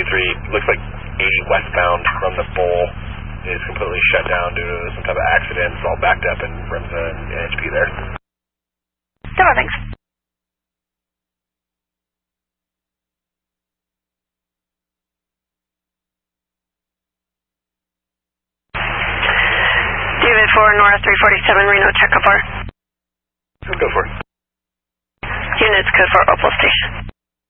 333, looks like 80 westbound from the bowl is completely shut down due to some type of accident. It's all backed up, and Remza and NHP there. No, thanks. David 4 North 347 Reno, check up our. Go for it. Units code for Opal Station.